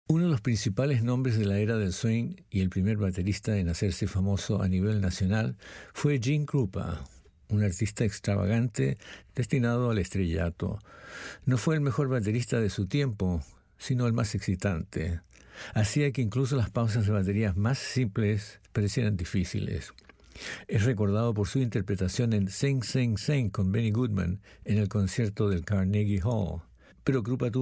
Uno de los principales nombres de la era del swing y el primer baterista en hacerse famoso a nivel nacional fue Gene Krupa, un artista extravagante destinado al estrellato. No fue el mejor baterista de su tiempo, sino el más excitante. Hacía que incluso las pausas de baterías más simples parecieran difíciles. Es recordado por su interpretación en Sing, Sing, Sing con Benny Goodman en el concierto del Carnegie Hall. Pero Krupa